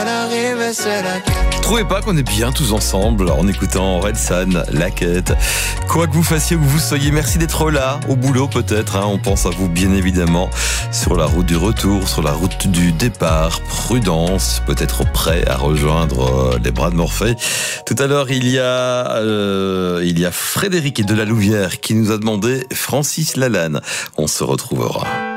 Trouvez pas qu'on est bien tous ensemble en écoutant Orelsan, La Quête. Quoi que vous fassiez, où vous soyez, merci d'être là, au boulot peut-être. On pense à vous bien évidemment. Sur la route du retour, sur la route du départ. Prudence, peut-être prêt à rejoindre les bras de Morphée. Tout à l'heure, il y a Frédéric de la Louvière qui nous a demandé Francis Lalanne. On se retrouvera.